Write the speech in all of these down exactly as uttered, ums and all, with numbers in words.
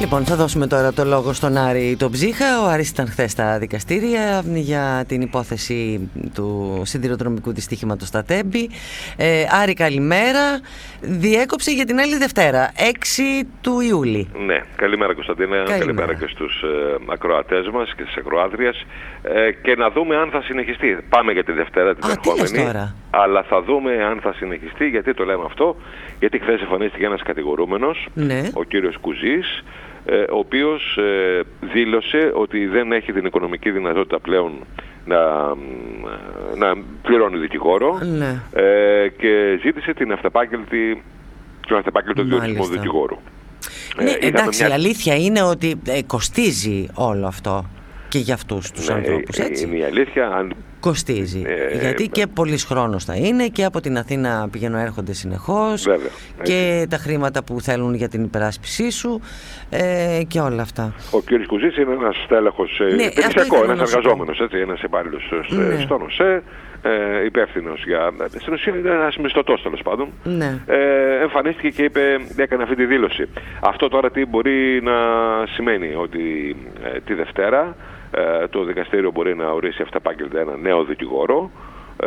Λοιπόν, θα δώσουμε τώρα το λόγο στον Άρη τον Ψύχα. Ο Άρης ήταν χθες στα δικαστήρια για την υπόθεση του σιδηροδρομικού δυστύχηματος στα Τέμπη. Ε, Άρη, καλημέρα. Διέκοψε για την άλλη Δευτέρα, έξι του Ιούλη. Ναι, καλημέρα Κωνσταντίνα, καλημέρα, καλημέρα και στους ε, ακροατές μας και στις ακροάτριες. Ε, και να δούμε αν θα συνεχιστεί. Πάμε για τη Δευτέρα την ερχόμενη, αλλά θα δούμε αν θα συνεχιστεί. Γιατί το λέμε αυτό? Γιατί χθες εμφανίστηκε ένας κατηγορούμενος, ναι, ο κύριος Κουζής, ο οποίος ε, δήλωσε ότι δεν έχει την οικονομική δυνατότητα πλέον να, να πληρώνει δικηγόρο, ναι, ε, και ζήτησε την αυτεπάγγελτη, τον αυτεπάγγελτο διορισμό δικηγόρου. Ναι, ε, εντάξει, μια... η αλήθεια είναι ότι ε, κοστίζει όλο αυτό και για αυτούς τους, ναι, ανθρώπους, έτσι. Είναι η αλήθεια. Αν... Κοστίζει, ε, γιατί ε, και πολύς χρόνος θα είναι και από την Αθήνα πηγαίνουν έρχονται συνεχώς, βέβαια, και έτσι, τα χρήματα που θέλουν για την υπεράσπισή σου ε, και όλα αυτά. Ο κ. Κουζής είναι ένας τέλεχος, ναι, υπηρεσιακό, ένας εργαζόμενος, έτσι, ένας υπάλληλος, ναι, στον ΟΣΕ, ε, υπεύθυνος για... Στην ουσία είναι ένας μισθωτός, τέλος πάντων. Ναι. Ε, εμφανίστηκε και είπε, έκανε αυτή τη δήλωση. Αυτό τώρα τι μπορεί να σημαίνει? Ότι ε, τη Δευτέρα Ε, το δικαστήριο μπορεί να ορίσει αυταπάγγελτα ένα νέο δικηγόρο, ε,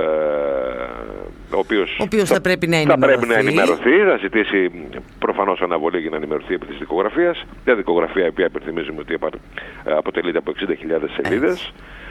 ο οποίος, ο οποίος θα, θα, πρέπει να θα πρέπει να ενημερωθεί, θα ζητήσει προφανώς αναβολή για να ενημερωθεί επί της δικογραφίας. Μια δικογραφία η οποία υπενθυμίζουμε ότι αποτελείται από εξήντα χιλιάδες σελίδες.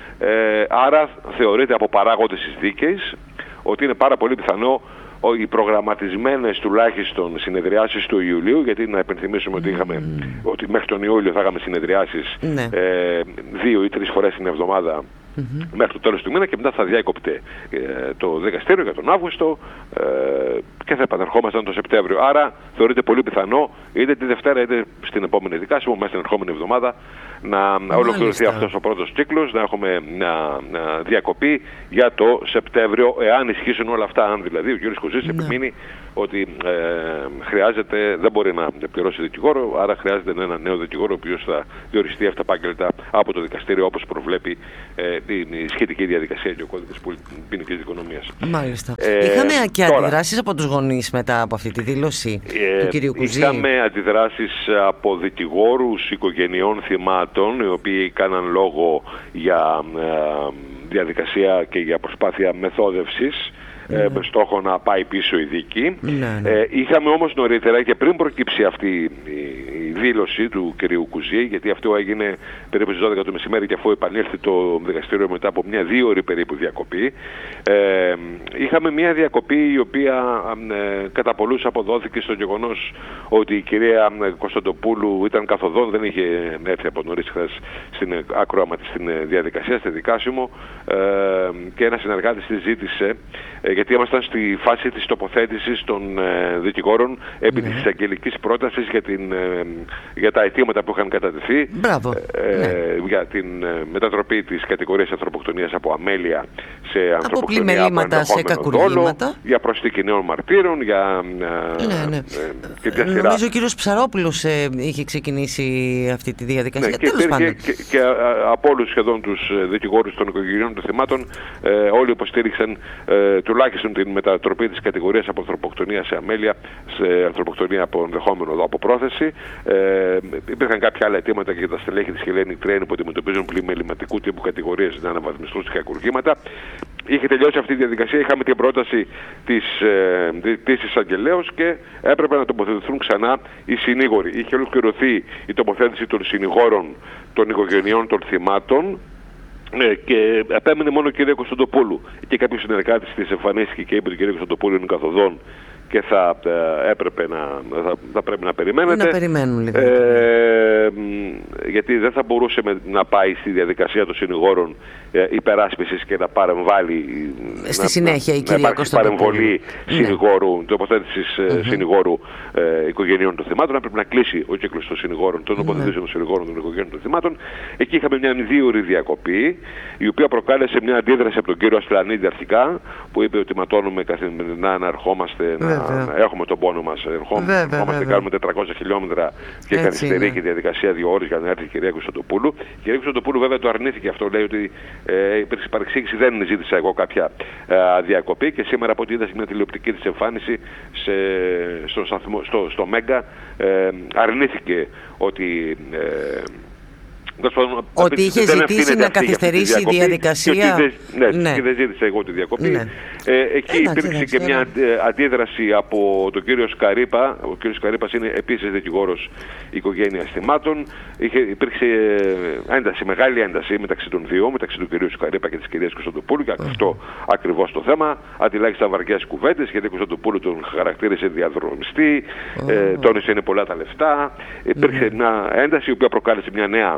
Ε, άρα θεωρείται από παράγοντες της δίκης ότι είναι πάρα πολύ πιθανό οι προγραμματισμένες τουλάχιστον συνεδριάσεις του Ιουλίου, γιατί να υπενθυμίσουμε ότι, είχαμε, mm. ότι μέχρι τον Ιούλιο θα είχαμε συνεδριάσεις, ναι, ε, δύο ή τρεις φορές την εβδομάδα, mm-hmm, μέχρι το τέλος του μήνα, και μετά θα διάκοπτε ε, το δικαστήριο για τον Αύγουστο ε, και θα επανερχόμασταν τον Σεπτέμβριο. Άρα θεωρείται πολύ πιθανό είτε τη Δευτέρα είτε στην επόμενη δικάσιμο, μέσα στην ερχόμενη εβδομάδα, να Μάλιστα. ολοκληρωθεί αυτός ο πρώτος κύκλος, να έχουμε μια, μια διακοπή για το Σεπτέμβριο, εάν ισχύσουν όλα αυτά. Αν δηλαδή ο κ. Κουζής, ναι, επιμείνει ότι ε, χρειάζεται, δεν μπορεί να πληρώσει δικηγόρο, άρα χρειάζεται ένα νέο δικηγόρο, ο οποίος θα διοριστεί αυταπάγγελτα από το δικαστήριο, όπως προβλέπει ε, την σχετική διαδικασία και ο κώδικας ποινικής δικονομίας. Μάλιστα. Ε, Είχαμε και αντιδράσεις από τους γονείς μετά από αυτή τη δήλωση ε, του κυρίου Κουζή? Είχαμε αντιδράσεις από δικηγόρους οικογενειών θυμάτων, οι οποίοι κάναν λόγο για ε, διαδικασία και για προσπάθεια μεθόδευσης, Mm. Ε, με στόχο να πάει πίσω η δίκη. Mm. Ε, είχαμε όμως νωρίτερα, και πριν προκύψει αυτή η, η δήλωση του κυρίου Κουζή, γιατί αυτό έγινε περίπου στις δώδεκα το μεσημέρι και αφού επανήλθε το δικαστήριο μετά από μια δύο ώρη περίπου διακοπή, ε, είχαμε μια διακοπή η οποία ε, κατά πολλούς αποδόθηκε στο γεγονός ότι η κυρία Κωνσταντοπούλου ήταν καθοδόν, δεν είχε έρθει από νωρίς χθες στην ακρόαμα της στην διαδικασία, στη δικάσιμο, ε, και ένας συνεργάτης της ζήτησε, ε, γιατί ήμασταν στη φάση της τοποθέτησης των ε, δικηγόρων επί ναι. της αγγελικής πρότασης για, την, ε, για τα αιτήματα που είχαν κατατεθεί, ε, ναι. για την ε, μετατροπή της κατηγορίας ανθρωποκτονίας από αμέλεια σε ανθρωποκτονία από ενδεχόμενο δόλο, για προσθήκη νέων μαρτύρων, για ε, ναι, ναι. Ε, και Νομίζω σειρά. ο κύριος Ψαρόπουλος ε, είχε ξεκινήσει αυτή τη διαδικασία. Ναι, και, και, και, και, και από όλους σχεδόν τους δικηγόρους των οικογενειών των θυμάτων, ε, όλοι υποστήριξαν ε, τουλάχιστον την μετατροπή της κατηγορίας από ανθρωποκτονία σε αμέλεια σε ανθρωποκτονία από ενδεχόμενο από πρόθεση. Ε, υπήρχαν κάποια άλλα αιτήματα και για τα στελέχη της Hellenic Train που αντιμετωπίζουν πλημεληματικού τύπου κατηγορίες να αναβαθμιστούν σε κακουργήματα. Είχε τελειώσει αυτή η διαδικασία, είχαμε την πρόταση της, ε, της εισαγγελέως και έπρεπε να τοποθετηθούν ξανά οι συνήγοροι. Είχε ολοκληρωθεί η τοποθέτηση των συνηγόρων των οικογενειών των θυμάτων, ναι, και επέμενε μόνο η κυρία Κωνσταντοπούλου. Και κάποιος συνεργάτης της εμφανίστηκε και είπε ότι η κυρία Κωνσταντοπούλου είναι καθοδόν και θα ε, έπρεπε να, θα, θα πρέπει να περιμένετε. Να περιμένουν λίγο. Ε, γιατί δεν θα μπορούσε με, να πάει στη διαδικασία των συνηγόρων ε, υπεράσπισης και να παρεμβάλλει. Στη να, συνέχεια να, η κυρία Κωνσταντοπούλου. παρεμβολή συνηγόρου, ναι. τοποθέτησης mm-hmm. συνηγόρου ε, οικογενειών των θυμάτων. Να πρέπει να κλείσει ο κύκλος των συνηγόρων, των τοποθετήσεων των συνηγόρων των οικογενειών των θυμάτων. Εκεί είχαμε μια δύο ώρη διακοπή, η οποία προκάλεσε μια αντίδραση από τον κύριο Αστρανίδη αρχικά, που είπε ότι ματώνουμε καθημερινά να ερχόμαστε, να, να έχουμε τον πόνο μας. Ερχόμαστε, ερχόμαστε κάνουμε τετρακόσια χιλιόμετρα και καθυστερεί και η διαδικασία διαδικασία δύο ώρες για να έρθει η κυρία Κωνσταντοπούλου. Η κυρία Κωνσταντοπούλου βέβαια το αρνήθηκε αυτό, λέει ότι ε, υπήρξε παρεξήγηση, δεν ζήτησα εγώ κάποια ε, διακοπή και σήμερα από ό,τι είδα σε μια τηλεοπτική της εμφάνιση σε, στο, σταθμό, στο, στο Μέγκα ε, αρνήθηκε ότι... Ε, ότι είχε ζητήσει να καθυστερήσει η διαδικασία. Δεν, ναι, ναι. Και δεν ζήτησα εγώ τη διακοπή. Ναι. Ε, εκεί εντάξει, υπήρξε εντάξει, και ναι. μια αντίδραση από τον κύριο Σκαρίπα. Ο κύριος Σκαρίπας είναι επίσης δικηγόρος οικογένειας θυμάτων. Είχε, υπήρξε ένταση, μεγάλη ένταση μεταξύ των δύο, μεταξύ του κυρίου Σκαρίπα και της κυρίας Κωνσταντοπούλου. Και mm. αυτό ακριβώς το θέμα. Αντιλάχισαν βαριές κουβέντες, γιατί η Κωνσταντοπούλου τον χαρακτήρισε διαδρομιστή, mm. ε, τόνισε είναι πολλά τα λεφτά. Υπήρξε mm. μια ένταση η οποία προκάλεσε μια νέα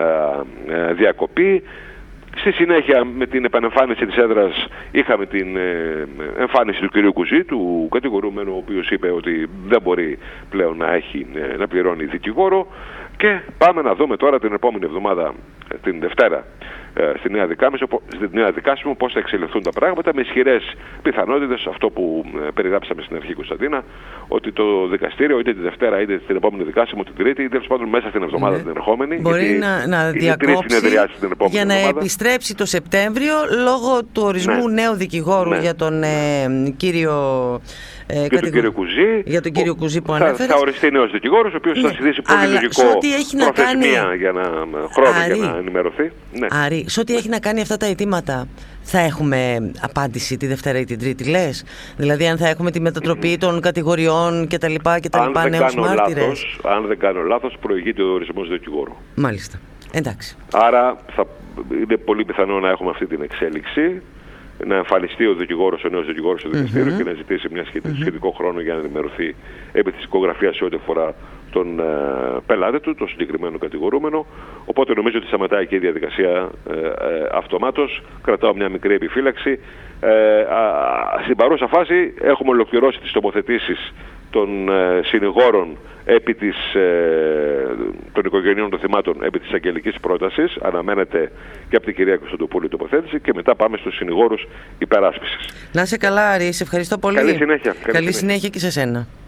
διακοπή. Στη συνέχεια με την επανεμφάνιση της έδρας είχαμε την εμφάνιση του κυρίου Κουζή, του κατηγορούμενου, ο οποίος είπε ότι δεν μπορεί πλέον να, έχει, να πληρώνει δικηγόρο, και πάμε να δούμε τώρα την επόμενη εβδομάδα, την Δευτέρα, στη Νέα Δικάσιμο, στη Νέα Δικάσιμο πώς θα εξελιχθούν τα πράγματα, με ισχυρές πιθανότητες, αυτό που περιγράψαμε στην αρχή, Κωνσταντίνα, ότι το δικαστήριο είτε τη Δευτέρα είτε την επόμενη Δικάσιμο, την Τρίτη, είτε τέλος πάντων μέσα στην εβδομάδα ναι. την ερχόμενη, μπορεί να, να διακόψει την επόμενη για να εβδομάδα. Επιστρέψει το Σεπτέμβριο λόγω του ορισμού ναι. νέου δικηγόρου ναι. για τον ε, κύριο ε, για, τον κύριο Κουζή, για τον κύριο Κουζή που θα, ανέφερες. Θα οριστεί νέος δικηγόρος, ο οποίος ναι. θα συζητήσει πολύ Αλλά λογικό προθεσμία κάνει... για να, χρόνο Άρη, για να ενημερωθεί. Ναι. Άρη, σε ό,τι έχει να κάνει αυτά τα αιτήματα, θα έχουμε απάντηση τη Δευτέρα ή την Τρίτη, λες? Δηλαδή αν θα έχουμε τη μετατροπή mm. των κατηγοριών κτλ. νέους μάρτυρες. Αν δεν κάνω λάθος, προηγείται ο ορισμός δικηγόρου. Μάλιστα. Εντάξει. Άρα θα, είναι πολύ πιθανό να έχουμε αυτή την εξέλιξη, να εμφανιστεί ο δικηγόρος, ο νέος δικηγόρος στο δικαστήριο mm-hmm. και να ζητήσει μια σχετικό, mm-hmm. σχετικό χρόνο για να ενημερωθεί επί της οικογραφίας σε ό,τι αφορά τον ε, πελάτη του, τον συγκεκριμένο κατηγορούμενο. Οπότε νομίζω ότι σταματάει και η διαδικασία ε, ε, αυτομάτως. Κρατάω μια μικρή επιφύλαξη. Ε, α, στην παρούσα φάση έχουμε ολοκληρώσει τις τοποθετήσεις των ε, συνηγόρων επί της, ε, των οικογενειών των θυμάτων επί της αγγελικής πρότασης. Αναμένεται και από την κυρία Κωνσταντοπούλου η τοποθέτηση και μετά πάμε στους συνηγόρους υπεράσπισης. Να είσαι καλά, Άρη, σε ευχαριστώ πολύ. Καλή συνέχεια. Καλή, Καλή συνέχεια. συνέχεια και σε σένα.